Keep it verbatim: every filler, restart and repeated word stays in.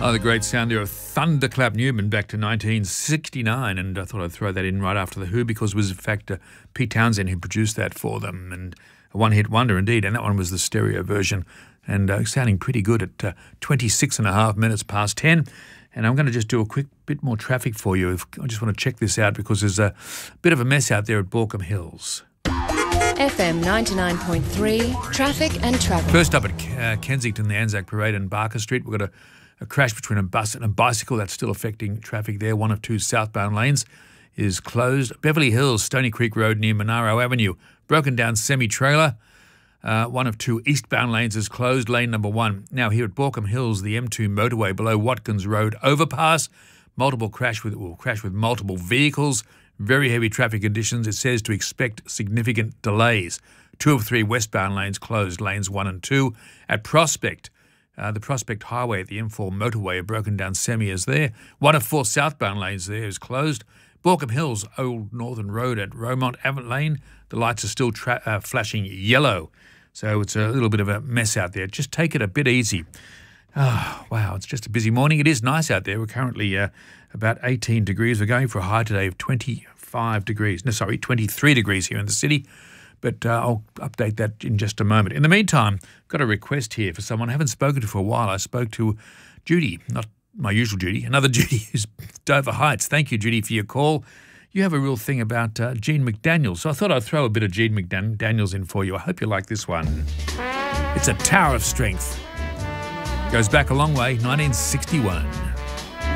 Oh, the great sound there of Thunderclap Newman back to nineteen sixty-nine, and I thought I'd throw that in right after The Who because it was, in fact, uh, Pete Townsend who produced that for them, and a one-hit wonder indeed, and that one was the stereo version, and uh, sounding pretty good at uh, twenty-six and a half minutes past ten. And I'm going to just do a quick bit more traffic for you. I just want to check this out because there's a bit of a mess out there at Baulkham Hills. F M ninety-nine point three, traffic and travel. First up at uh, Kensington, the Anzac Parade and Barker Street, we've got a, a crash between a bus and a bicycle. That's still affecting traffic there. One of two southbound lanes is closed. Beverly Hills, Stony Creek Road near Monaro Avenue, broken down semi-trailer. Uh, one of two eastbound lanes is closed, lane number one. Now here at Baulkham Hills, the M two motorway below Watkins Road overpass, multiple crash with, well, crash with multiple vehicles. Very heavy traffic conditions. It says to expect significant delays. Two of three westbound lanes closed, lanes one and two. At Prospect, uh, the Prospect Highway at the M four motorway, a broken down semi is there. One of four southbound lanes there is closed. Baulkham Hills, Old Northern Road at Romont Avenue Lane, the lights are still tra- uh, flashing yellow. So it's a little bit of a mess out there. Just take it a bit easy. Oh, wow, it's just a busy morning. It is nice out there. We're currently uh, about eighteen degrees. We're going for a high today of twenty-five degrees. No, sorry, twenty-three degrees here in the city. But uh, I'll update that in just a moment. In the meantime, I've got a request here for someone I haven't spoken to for a while. I spoke to Judy, not my usual Judy, another Judy who's Dover Heights. Thank you, Judy, for your call. You have a real thing about uh, Gene McDaniel, so I thought I'd throw a bit of Gene McDaniels in for you. I hope you like this one. It's a Tower of Strength. Goes back a long way, nineteen sixty-one.